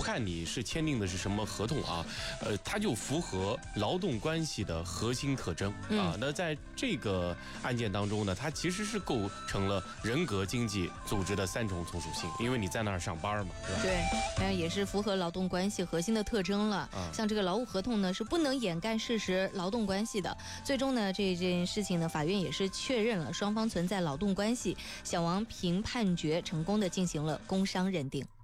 看你是签订的是什么合同啊，它就符合劳动关系的核心特征啊。那在这个案件当中呢，它其实是构成了人格、经济、组织的3重从属性，因为你在那儿上班嘛，对吧？ 对，也是符合劳动关系核心的特征了。像这个劳务合同呢，是不能掩盖事实劳动关系的。最终呢，这件事情呢，法院也是确认了双方存在劳动关系，小王凭判决成功的进行了工伤认定。